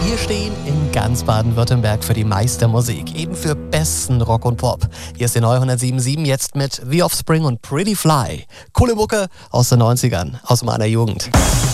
Wir stehen in ganz Baden-Württemberg für die Meistermusik, eben für besten Rock und Pop. Hier ist die neue 107.7 jetzt mit The Offspring und Pretty Fly. Coole Mucke aus den 90ern, aus meiner Jugend.